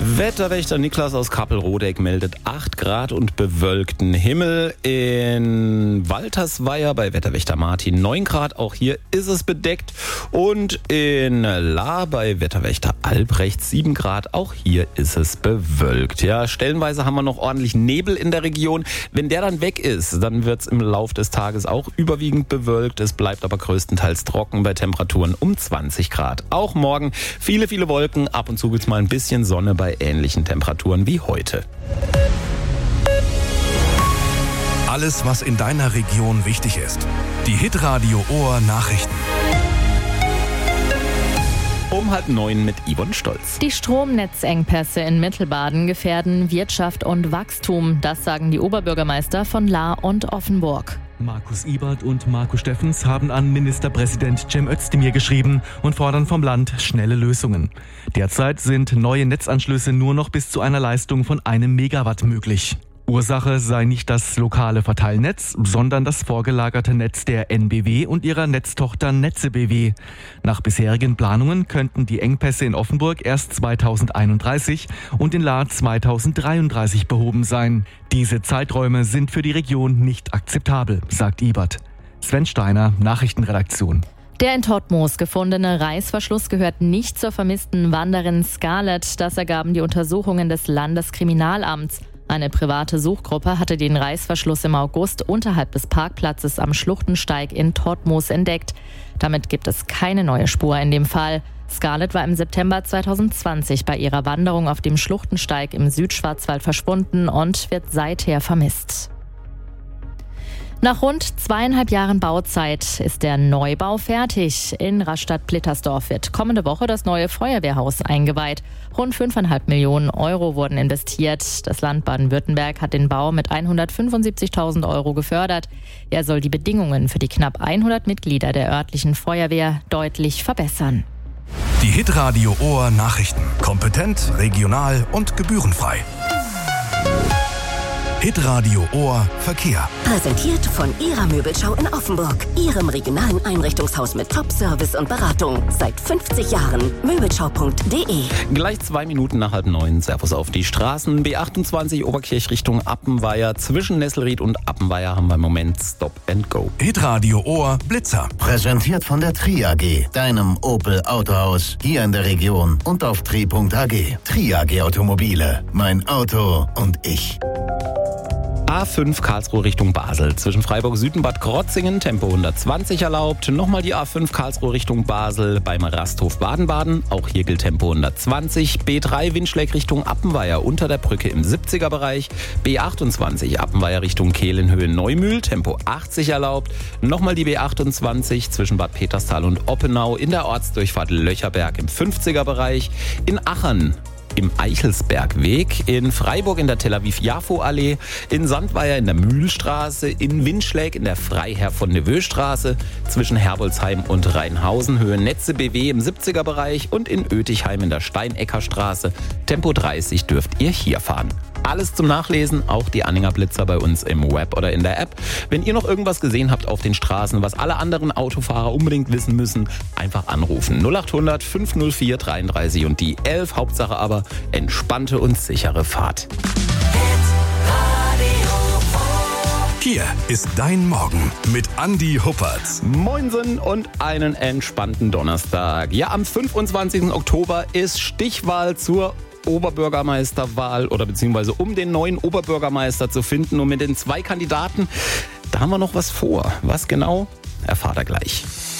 Wetterwächter Niklas aus Kappelrodeck meldet 8 Grad und bewölkten Himmel. In Waltersweier bei Wetterwächter Martin 9 Grad, auch hier ist es bedeckt. Und in Lahr bei Wetterwächter Albrecht 7 Grad, auch hier ist es bewölkt. Ja, stellenweise haben wir noch ordentlich Nebel in der Region. Wenn der dann weg ist, dann wird es im Lauf des Tages auch überwiegend bewölkt. Es bleibt aber größtenteils trocken bei Temperaturen um 20 Grad. Auch morgen viele Wolken, ab und zu gibt es mal ein bisschen Sonne bei ähnlichen Temperaturen wie heute. Alles, was in deiner Region wichtig ist. Die Hitradio Ohr Nachrichten. Um 8:30 mit Yvonne Stolz. Die Stromnetzengpässe in Mittelbaden gefährden Wirtschaft und Wachstum. Das sagen die Oberbürgermeister von Lahr und Offenburg. Markus Ibert und Marco Steffens haben an Ministerpräsident Cem Özdemir geschrieben und fordern vom Land schnelle Lösungen. Derzeit sind neue Netzanschlüsse nur noch bis zu einer Leistung von 1 Megawatt möglich. Ursache sei nicht das lokale Verteilnetz, sondern das vorgelagerte Netz der NBW und ihrer Netztochter Netze BW. Nach bisherigen Planungen könnten die Engpässe in Offenburg erst 2031 und in Lahr 2033 behoben sein. Diese Zeiträume sind für die Region nicht akzeptabel, sagt Ibert. Sven Steiner, Nachrichtenredaktion. Der in Todtmoos gefundene Reißverschluss gehört nicht zur vermissten Wanderin Scarlett. Das ergaben die Untersuchungen des Landeskriminalamts. Eine private Suchgruppe hatte den Reißverschluss im August unterhalb des Parkplatzes am Schluchtensteig in Todtmoos entdeckt. Damit gibt es keine neue Spur in dem Fall. Scarlett war im September 2020 bei ihrer Wanderung auf dem Schluchtensteig im Südschwarzwald verschwunden und wird seither vermisst. Nach rund 2,5 Jahren Bauzeit ist der Neubau fertig. In Rastatt-Plittersdorf wird kommende Woche das neue Feuerwehrhaus eingeweiht. Rund 5,5 Millionen Euro wurden investiert. Das Land Baden-Württemberg hat den Bau mit 175.000 Euro gefördert. Er soll die Bedingungen für die knapp 100 Mitglieder der örtlichen Feuerwehr deutlich verbessern. Die Hitradio Ohr Nachrichten. Kompetent, regional und gebührenfrei. Hitradio Ohr Verkehr. Präsentiert von Ihrer Möbelschau in Offenburg. Ihrem regionalen Einrichtungshaus mit Top-Service und Beratung. Seit 50 Jahren. Möbelschau.de. Gleich 2 Minuten nach 8:30. Servus auf die Straßen. B28 Oberkirch Richtung Appenweier. Zwischen Nesselried und Appenweier haben wir im Moment Stop and Go. Hitradio Ohr Blitzer. Präsentiert von der Tri AG, deinem Opel Autohaus hier in der Region und auf tri.ag. Tri AG Automobile. Mein Auto und ich. A5 Karlsruhe Richtung Basel. Zwischen Freiburg Süd und Bad Krotzingen Tempo 120 erlaubt. Nochmal die A5 Karlsruhe Richtung Basel beim Rasthof Baden-Baden. Auch hier gilt Tempo 120. B3 Windschläg Richtung Appenweier unter der Brücke im 70er-Bereich. B28 Appenweier Richtung Kehlenhöhe Neumühl. Tempo 80 erlaubt. Nochmal die B28 zwischen Bad Peterstal und Oppenau in der Ortsdurchfahrt Löcherberg im 50er-Bereich. In Achern im Eichelsbergweg, in Freiburg in der Tel Aviv-Jafo-Allee, in Sandweier in der Mühlstraße, in Windschläg in der Freiherr von Neveu-Straße, zwischen Herbolzheim und Rheinhausen, Höhe Netze BW im 70er-Bereich und in Oetichheim in der Steineckerstraße. Tempo 30 dürft ihr hier fahren. Alles zum Nachlesen, auch die Anhänger Blitzer bei uns im Web oder in der App. Wenn ihr noch irgendwas gesehen habt auf den Straßen, was alle anderen Autofahrer unbedingt wissen müssen, einfach anrufen. 0800 504 33 und die 11. Hauptsache aber entspannte und sichere Fahrt. Hier ist dein Morgen mit Andi Huppertz. Moinsen und einen entspannten Donnerstag. Ja, am 25. Oktober ist Stichwahl zur Oberbürgermeisterwahl oder beziehungsweise um den neuen Oberbürgermeister zu finden. Und mit den 2 Kandidaten, da haben wir noch was vor. Was genau, erfahrt ihr gleich.